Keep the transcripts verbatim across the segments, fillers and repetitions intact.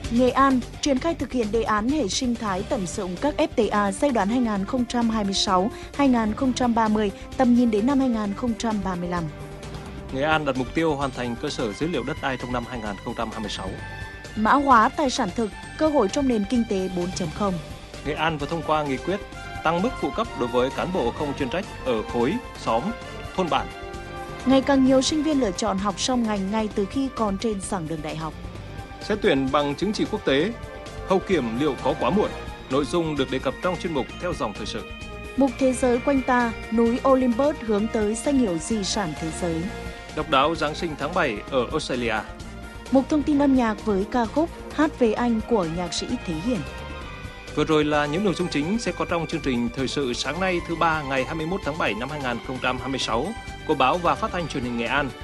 Nghệ An triển khai thực hiện đề án hệ sinh thái tận dụng các ép tê a giai đoạn hai nghìn không trăm hai mươi sáu đến hai nghìn không trăm ba mươi, tầm nhìn đến năm hai nghìn không trăm ba mươi lăm. Nghệ An đặt mục tiêu hoàn thành cơ sở dữ liệu đất đai trong năm hai nghìn không trăm hai mươi sáu. Mã hóa tài sản thực, cơ hội trong nền kinh tế bốn chấm không. Nghệ An vừa thông qua nghị quyết tăng mức phụ cấp đối với cán bộ không chuyên trách ở khối, xóm, thôn bản. Ngày càng nhiều sinh viên lựa chọn học song ngành ngay từ khi còn trên giảng đường đại học. Xét tuyển bằng chứng chỉ quốc tế, hậu kiểm liệu có quá muộn? Nội dung được đề cập trong chuyên mục Theo dòng thời sự. Mục Thế giới quanh ta, núi Olympus hướng tới danh hiệu di sản thế giới. Độc đáo Giáng sinh tháng bảy ở Australia. Mục thông tin âm nhạc với ca khúc Hát về anh của nhạc sĩ Thế Hiển. Vừa rồi là những nội dung chính sẽ có trong chương trình thời sự sáng nay thứ ba ngày hai mươi mốt tháng bảy năm hai nghìn không trăm hai mươi sáu của báo và phát thanh truyền hình Nghệ An.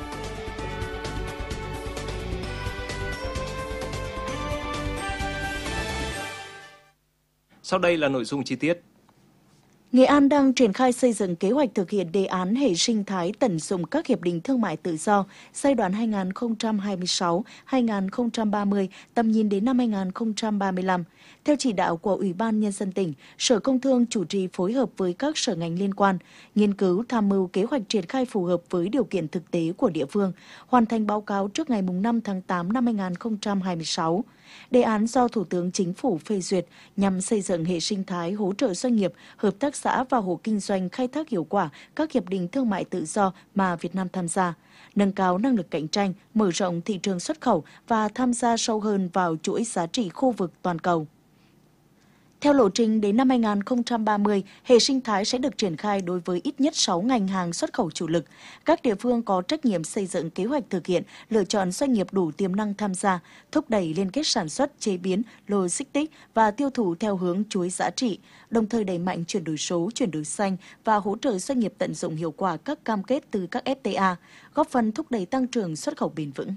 Sau đây là nội dung chi tiết. Nghệ An đang triển khai xây dựng kế hoạch thực hiện đề án hệ sinh thái tận dụng các hiệp định thương mại tự do giai đoạn hai nghìn không trăm hai mươi sáu đến hai nghìn không trăm ba mươi, tầm nhìn đến năm hai nghìn không trăm ba mươi lăm. Theo chỉ đạo của Ủy ban Nhân dân tỉnh, Sở Công Thương chủ trì phối hợp với các sở ngành liên quan, nghiên cứu tham mưu kế hoạch triển khai phù hợp với điều kiện thực tế của địa phương, hoàn thành báo cáo trước ngày năm tháng tám năm hai nghìn không trăm hai mươi sáu. Đề án do Thủ tướng Chính phủ phê duyệt nhằm xây dựng hệ sinh thái hỗ trợ doanh nghiệp, hợp tác xã và hộ kinh doanh khai thác hiệu quả các hiệp định thương mại tự do mà Việt Nam tham gia, nâng cao năng lực cạnh tranh, mở rộng thị trường xuất khẩu và tham gia sâu hơn vào chuỗi giá trị khu vực toàn cầu. Theo lộ trình đến năm hai nghìn không trăm ba mươi, hệ sinh thái sẽ được triển khai đối với ít nhất sáu ngành hàng xuất khẩu chủ lực. Các địa phương có trách nhiệm xây dựng kế hoạch thực hiện, lựa chọn doanh nghiệp đủ tiềm năng tham gia, thúc đẩy liên kết sản xuất, chế biến, logistics và tiêu thụ theo hướng chuỗi giá trị, đồng thời đẩy mạnh chuyển đổi số, chuyển đổi xanh và hỗ trợ doanh nghiệp tận dụng hiệu quả các cam kết từ các ép tê a, góp phần thúc đẩy tăng trưởng xuất khẩu bền vững.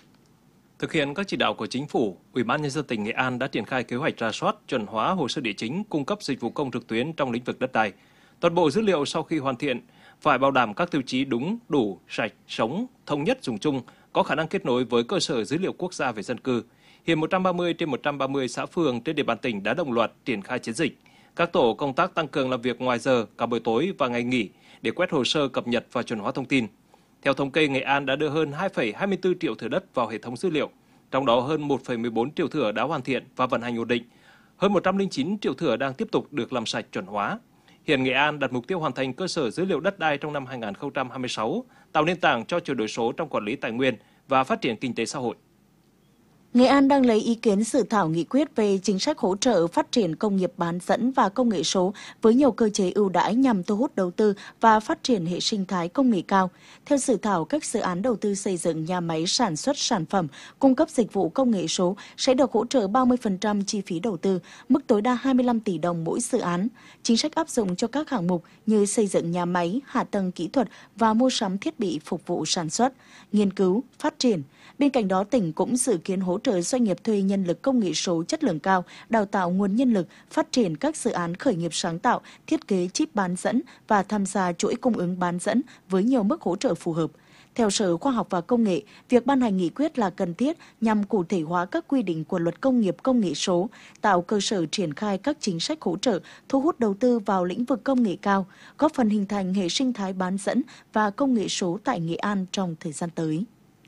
Thực hiện các chỉ đạo của Chính phủ, Ủy ban Nhân dân tỉnh Nghệ An đã triển khai kế hoạch rà soát, chuẩn hóa hồ sơ địa chính cung cấp dịch vụ công trực tuyến trong lĩnh vực đất đai. Toàn bộ dữ liệu sau khi hoàn thiện phải bảo đảm các tiêu chí đúng, đủ, sạch, sống, thống nhất dùng chung, có khả năng kết nối với cơ sở dữ liệu quốc gia về dân cư. Hiện một trăm ba mươi trên một trăm ba mươi xã phường trên địa bàn tỉnh đã đồng loạt triển khai chiến dịch. Các tổ công tác tăng cường làm việc ngoài giờ, cả buổi tối và ngày nghỉ để quét hồ sơ, cập nhật và chuẩn hóa thông tin. Theo thống kê, Nghệ An đã đưa hơn hai phẩy hai mươi tư triệu thửa đất vào hệ thống dữ liệu, trong đó hơn một phẩy mười bốn triệu thửa đã hoàn thiện và vận hành ổn định. Hơn một trăm lẻ chín triệu thửa đang tiếp tục được làm sạch chuẩn hóa. Hiện Nghệ An đặt mục tiêu hoàn thành cơ sở dữ liệu đất đai trong năm hai nghìn không trăm hai mươi sáu, tạo nền tảng cho chuyển đổi số trong quản lý tài nguyên và phát triển kinh tế xã hội. Nghệ An đang lấy ý kiến dự thảo nghị quyết về chính sách hỗ trợ phát triển công nghiệp bán dẫn và công nghệ số với nhiều cơ chế ưu đãi nhằm thu hút đầu tư và phát triển hệ sinh thái công nghệ cao. Theo dự thảo, các dự án đầu tư xây dựng nhà máy sản xuất sản phẩm, cung cấp dịch vụ công nghệ số sẽ được hỗ trợ ba mươi phần trăm chi phí đầu tư, mức tối đa hai mươi lăm tỷ đồng mỗi dự án. Chính sách áp dụng cho các hạng mục như xây dựng nhà máy, hạ tầng kỹ thuật và mua sắm thiết bị phục vụ sản xuất, nghiên cứu, phát triển. Bên cạnh đó, tỉnh cũng dự kiến hỗ trợ doanh nghiệp thuê nhân lực công nghệ số chất lượng cao, đào tạo nguồn nhân lực, phát triển các dự án khởi nghiệp sáng tạo, thiết kế chip bán dẫn và tham gia chuỗi cung ứng bán dẫn với nhiều mức hỗ trợ phù hợp. Theo Sở Khoa học và Công nghệ, việc ban hành nghị quyết là cần thiết nhằm cụ thể hóa các quy định của Luật Công nghiệp Công nghệ số, tạo cơ sở triển khai các chính sách hỗ trợ, thu hút đầu tư vào lĩnh vực công nghệ cao, góp phần hình thành hệ sinh thái bán dẫn và công nghệ số tại Nghệ An trong thời gian tới.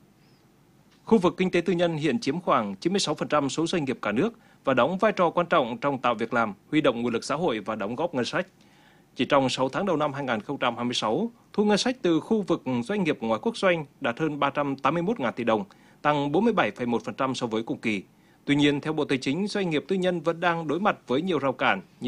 Khu vực kinh tế tư nhân hiện chiếm khoảng chín mươi sáu phần trăm số doanh nghiệp cả nước và đóng vai trò quan trọng trong tạo việc làm, huy động nguồn lực xã hội và đóng góp ngân sách. Chỉ trong sáu tháng đầu năm hai nghìn không trăm hai mươi sáu, thu ngân sách từ khu vực doanh nghiệp ngoài quốc doanh đạt hơn ba trăm tám mươi mốt nghìn tỷ đồng, tăng bốn mươi bảy phẩy một phần trăm so với cùng kỳ. Tuy nhiên, theo Bộ Tài chính, doanh nghiệp tư nhân vẫn đang đối mặt với nhiều rào cản như